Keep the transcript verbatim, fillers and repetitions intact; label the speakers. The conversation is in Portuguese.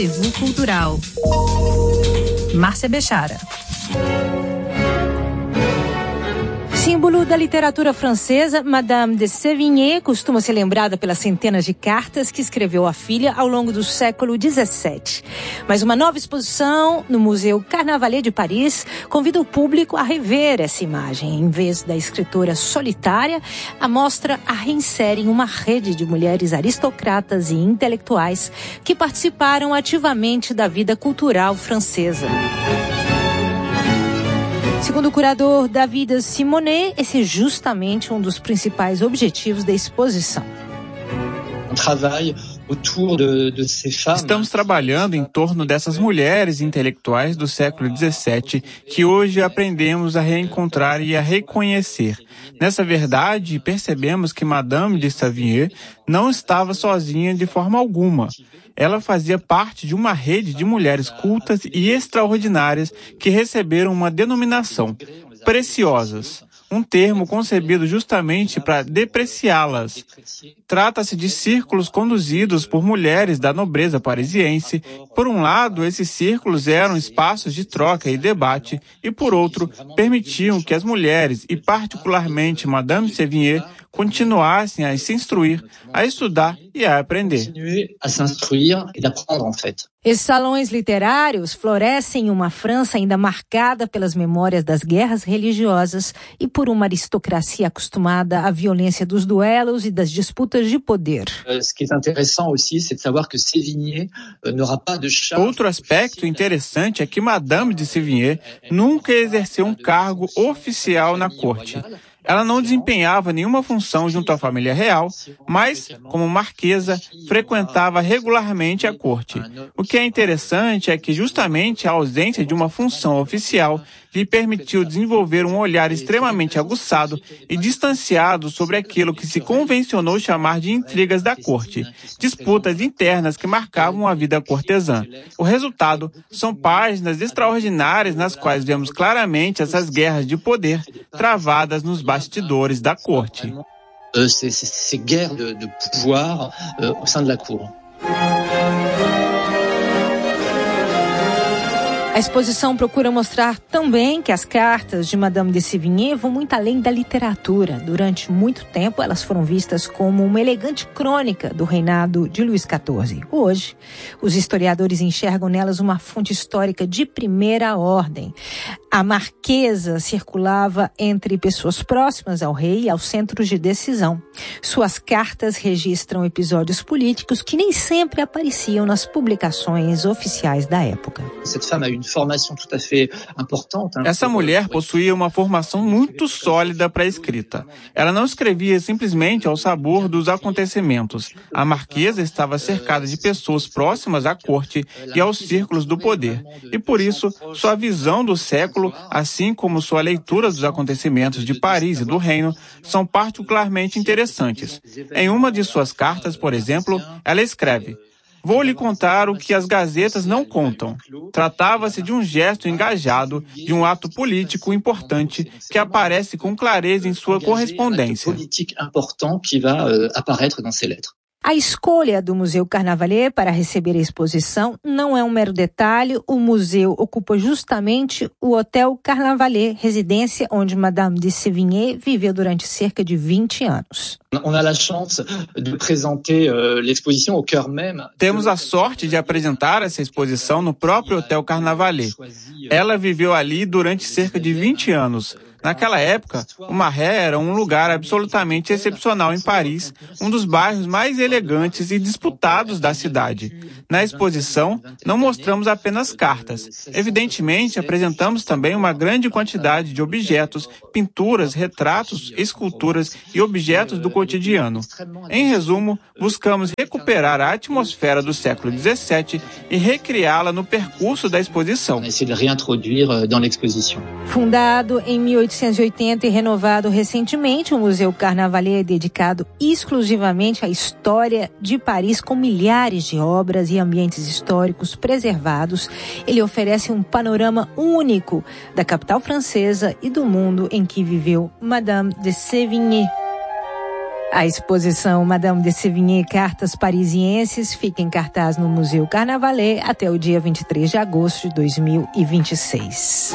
Speaker 1: Rendezvous Cultural. Márcia Bechara. Símbolo da literatura francesa, Madame de Sévigné costuma ser lembrada pelas centenas de cartas que escreveu à filha ao longo do século dezessete. Mas uma nova exposição no Museu Carnavalet de Paris convida o público a rever essa imagem. Em vez da escritora solitária, a mostra a reinsere em uma rede de mulheres aristocratas e intelectuais que participaram ativamente da vida cultural francesa. Segundo o curador David Simonet, esse é justamente um dos principais objetivos da exposição.
Speaker 2: Estamos trabalhando em torno dessas mulheres intelectuais do século dezessete que hoje aprendemos a reencontrar e a reconhecer. Nessa verdade, percebemos que Madame de Sévigné não estava sozinha de forma alguma. Ela fazia parte de uma rede de mulheres cultas e extraordinárias que receberam uma denominação, preciosas, um termo concebido justamente para depreciá-las. Trata-se de círculos conduzidos por mulheres da nobreza parisiense. Por um lado, esses círculos eram espaços de troca e debate, e por outro, permitiam que as mulheres, e particularmente Madame de Sévigné, continuassem a se instruir, a estudar e a aprender.
Speaker 1: Esses salões literários florescem em uma França ainda marcada pelas memórias das guerras religiosas e por uma aristocracia acostumada à violência dos duelos e das disputas de poder.
Speaker 2: Outro aspecto interessante é que Madame de Sévigné nunca exerceu um cargo oficial na corte. Ela não desempenhava nenhuma função junto à família real, mas, como marquesa, frequentava regularmente a corte. O que é interessante é que justamente a ausência de uma função oficial lhe permitiu desenvolver um olhar extremamente aguçado e distanciado sobre aquilo que se convencionou chamar de intrigas da corte, disputas internas que marcavam a vida cortesã. O resultado são páginas extraordinárias nas quais vemos claramente essas guerras de poder travadas nos bastidores da corte.
Speaker 3: Ces guerres de, de pouvoir euh, au sein de la cour.
Speaker 1: A exposição procura mostrar também que as cartas de Madame de Sévigné vão muito além da literatura. Durante muito tempo, elas foram vistas como uma elegante crônica do reinado de Luís quatorze. Hoje, os historiadores enxergam nelas uma fonte histórica de primeira ordem. A marquesa circulava entre pessoas próximas ao rei e aos centros de decisão. Suas cartas registram episódios políticos que nem sempre apareciam nas publicações oficiais da época.
Speaker 2: Essa mulher possuía uma formação muito sólida para a escrita. Ela não escrevia simplesmente ao sabor dos acontecimentos. A marquesa estava cercada de pessoas próximas à corte e aos círculos do poder. E por isso, sua visão do século, assim como sua leitura dos acontecimentos de Paris e do reino, são particularmente interessantes. Em uma de suas cartas, por exemplo, ela escreve: "Vou lhe contar o que as gazetas não contam. Tratava-se de um gesto engajado, de um ato político importante que aparece com clareza em sua correspondência."
Speaker 1: A escolha do Museu Carnavalet para receber a exposição não é um mero detalhe. O museu ocupa justamente o Hotel Carnavalet, residência onde Madame de Sévigné viveu durante cerca de vinte anos.
Speaker 2: Temos a sorte de apresentar essa exposição no próprio Hotel Carnavalet. Ela viveu ali durante cerca de vinte anos. Naquela época, o Marais era um lugar absolutamente excepcional em Paris, um dos bairros mais elegantes e disputados da cidade. Na exposição, não mostramos apenas cartas. Evidentemente, apresentamos também uma grande quantidade de objetos, pinturas, retratos, esculturas e objetos do cotidiano. Em resumo, buscamos recuperar a atmosfera do século dezessete e recriá-la no percurso da exposição.
Speaker 1: Fundado em mil oitocentos e oitenta e renovado recentemente, o Museu Carnavalet é dedicado exclusivamente à história de Paris, com milhares de obras e ambientes históricos preservados. Ele oferece um panorama único da capital francesa e do mundo em que viveu Madame de Sévigné. A exposição Madame de Sévigné Cartas Parisienses fica em cartaz no Museu Carnavalet até o dia vinte e três de agosto de dois mil e vinte e seis.